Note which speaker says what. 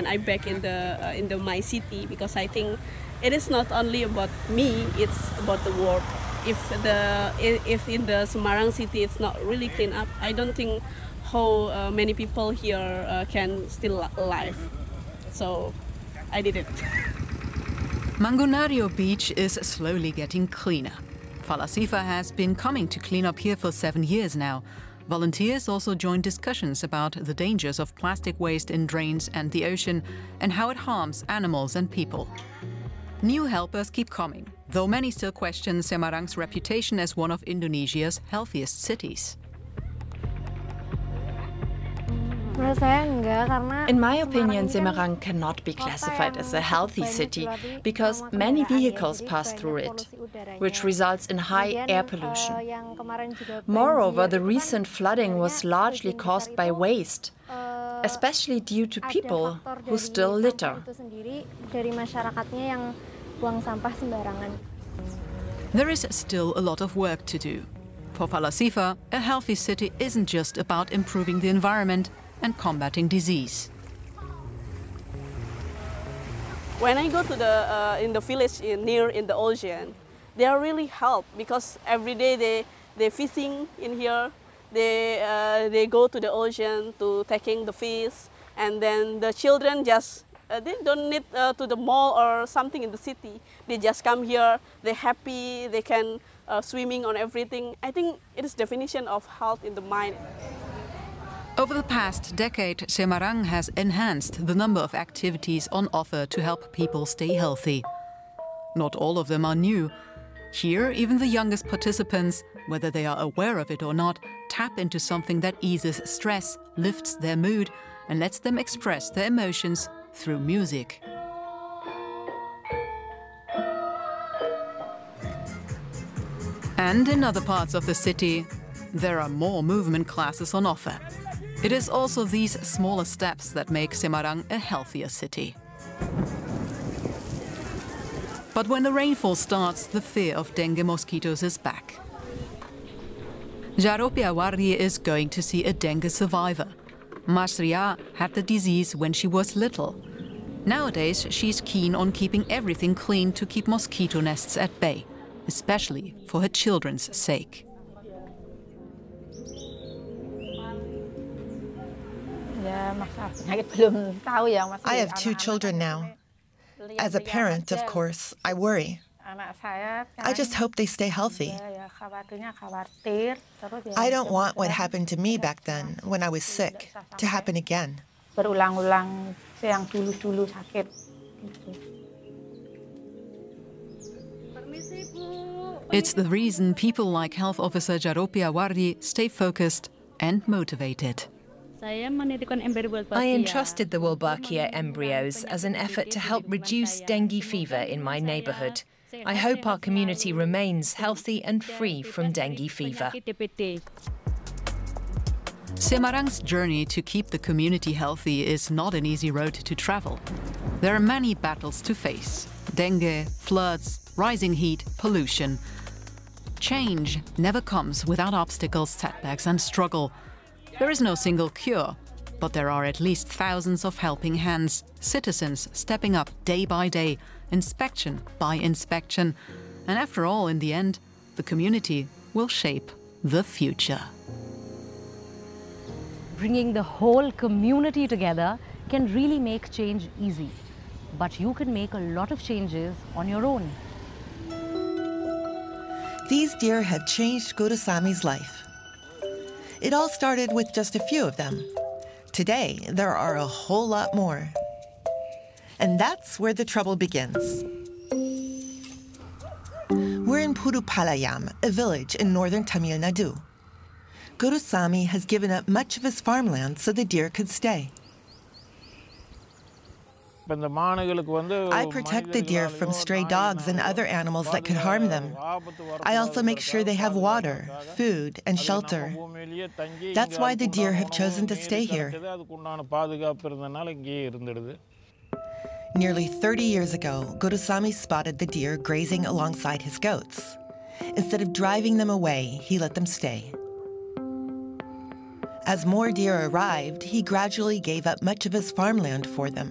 Speaker 1: and I back in the my city, because I think it is not only about me, it's about the world. If in the Semarang city it's not really clean up, I don't think how many people here can still alive. So I did it.
Speaker 2: Mangunario Beach is slowly getting cleaner. Falasifa has been coming to clean up here for 7 years now. Volunteers also joined discussions about the dangers of plastic waste in drains and the ocean and how it harms animals and people. New helpers keep coming, though many still question Semarang's reputation as one of Indonesia's healthiest cities.
Speaker 3: In my opinion, Semarang cannot be classified as a healthy city because many vehicles pass through it, which results in high air pollution. Moreover, the recent flooding was largely caused by waste, especially due to people who still litter.
Speaker 2: There is still a lot of work to do. For Falasifa, a healthy city isn't just about improving the environment and combating disease.
Speaker 1: When I go to in the village near the ocean, they are really help, because every day they fishing in here. They go to the ocean to taking the fish, and then the children just they don't need to the mall or something in the city. They just come here. They're happy. They can swimming on everything. I think it is definition of health in the mind.
Speaker 2: Over the past decade, Semarang has enhanced the number of activities on offer to help people stay healthy. Not all of them are new. Here, even the youngest participants, whether they are aware of it or not, tap into something that eases stress, lifts their mood, and lets them express their emotions through music. And in other parts of the city, there are more movement classes on offer. It is also these smaller steps that make Semarang a healthier city. But when the rainfall starts, the fear of dengue mosquitoes is back. Jaropia Warri is going to see a dengue survivor. Masria had the disease when she was little. Nowadays, she's keen on keeping everything clean to keep mosquito nests at bay, especially for her children's sake.
Speaker 4: I have 2 children now. As a parent, of course, I worry. I just hope they stay healthy. I don't want what happened to me back then, when I was sick, to happen again.
Speaker 2: It's the reason people like Health Officer Jaropia Warri stay focused and motivated.
Speaker 5: I entrusted the Wolbachia embryos as an effort to help reduce dengue fever in my neighbourhood. I hope our community remains healthy and free from dengue fever.
Speaker 2: Semarang's journey to keep the community healthy is not an easy road to travel. There are many battles to face: dengue, floods, rising heat, pollution. Change never comes without obstacles, setbacks and struggle. There is no single cure, but there are at least thousands of helping hands, citizens stepping up day by day, inspection by inspection. And after all, in the end, the community will shape the future.
Speaker 6: Bringing the whole community together can really make change easy. But you can make a lot of changes on your own.
Speaker 4: These deer have changed Gurusami's life. It all started with just a few of them. Today, there are a whole lot more. And that's where the trouble begins. We're in Pudupalayam, a village in northern Tamil Nadu. Gurusami has given up much of his farmland so the deer could stay. I protect the deer from stray dogs and other animals that could harm them. I also make sure they have water, food, and shelter. That's why the deer have chosen to stay here. Nearly 30 years ago, Gurusami spotted the deer grazing alongside his goats. Instead of driving them away, he let them stay. As more deer arrived, he gradually gave up much of his farmland for them.